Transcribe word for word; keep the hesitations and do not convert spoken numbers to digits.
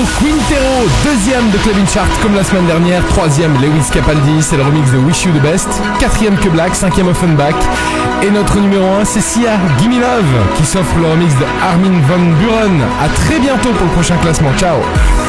Quintero, deuxième de Club in Chart comme la semaine dernière, troisième Lewis Capaldi, c'est le remix de Wish You the Best, quatrième que Black, cinquième Offenbach, et notre numéro un c'est Sia, Gimme Love, qui s'offre le remix de Armin van Buuren. À très bientôt pour le prochain classement, ciao.